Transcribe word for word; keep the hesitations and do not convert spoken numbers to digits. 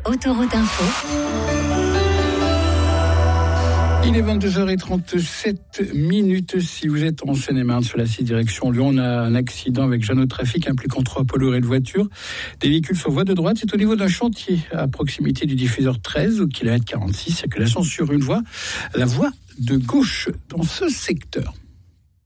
Autoroute Info. Il est vingt-deux heures trente-sept minutes. Si vous êtes en Seine-et-Marne sur la six direction Lyon, on a un accident avec Jeannot Trafic impliquant trois poids lourds et de voitures. Des véhicules sur voie de droite. C'est au niveau d'un chantier à proximité du diffuseur treize au kilomètre quarante-six. Circulation sur une voie, la voie de gauche dans ce secteur.